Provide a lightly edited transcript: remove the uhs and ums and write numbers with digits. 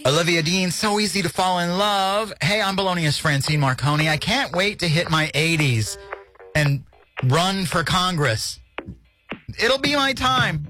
Olivia Dean, so easy to fall in love. Hey, I'm Bologna's Francine Marconi. I can't wait to hit my 80s and run for Congress. It'll be my time.